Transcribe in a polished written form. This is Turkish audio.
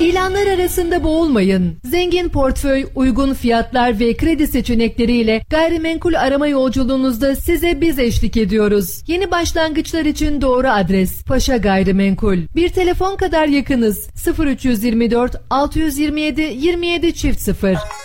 İlanlar arasında boğulmayın. Zengin portföy, uygun fiyatlar ve kredi seçenekleriyle gayrimenkul arama yolculuğunuzda size biz eşlik ediyoruz. Yeni başlangıçlar için doğru adres Paşa Gayrimenkul. Bir telefon kadar yakınız. 0324 627 27 0.